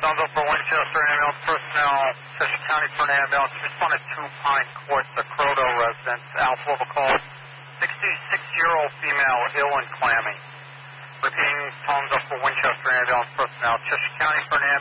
Thumbs up for Winchester ambulance personnel, Cheshire County for an ambulance. Responded to Pine Court, the Croto residence. Alpha level call. 66-year-old female, ill and clammy. Repeating, thumbs up for Winchester ambulance personnel, Cheshire County for an ambulance.